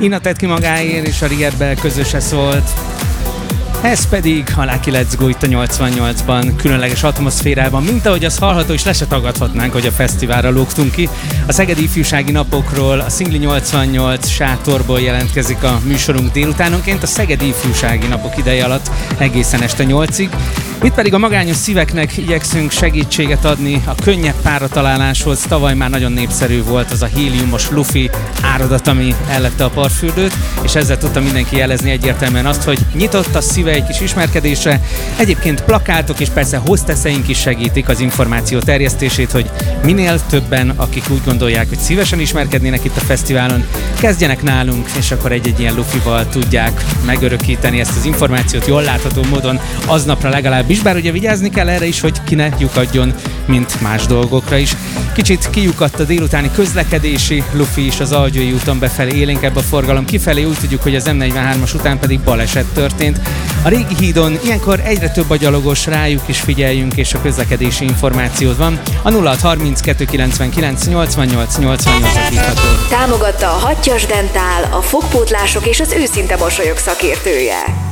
Inna tett ki magáért, és a Riedbel közöse szólt. Ez pedig a Lucky Let's Go itt a 88-ban, különleges atmoszférában, mint ahogy azt hallható, és le se tagadhatnánk, hogy a fesztiválra lógtunk ki. A Szegedi Ifjúsági Napokról, a Szingli 88 sátorból jelentkezik a műsorunk délutánonként, a Szegedi Ifjúsági Napok ideje alatt egészen este 8-ig. Itt pedig a magányos szíveknek igyekszünk segítséget adni a könnyebb párataláláshoz. Tavaly már nagyon népszerű volt az a héliumos lufi áradat, ami ellette a partfürdőt, és ezzel tudta mindenki jelezni egyértelműen azt, hogy nyitott a szíve egy kis ismerkedésre. Egyébként plakátok és persze hostesseink is segítik az információ terjesztését, hogy minél többen, akik úgy gondolják, hogy szívesen ismerkednének itt a fesztiválon, kezdjenek nálunk, és akkor egy-egy ilyen lufival tudják megörökíteni ezt az információt jól látható módon aznapra legalább is, bár ugye vigyázni kell erre is, hogy ki ne lyukadjon, mint más dolgokra is. Kicsit kilyukadt a délutáni közlekedési lufi is az Algyői úton befelé, élénkebb a forgalom kifelé, úgy tudjuk, hogy az M43-as után pedig baleset történt. A régi hídon ilyenkor egyre több a gyalogos, rájuk is figyeljünk, és a közlekedési információt van. A 0632 99 88 88-at hívható. Támogatta a Hattyas Dentál, a fogpótlások és az őszinte mosolyok szakértője.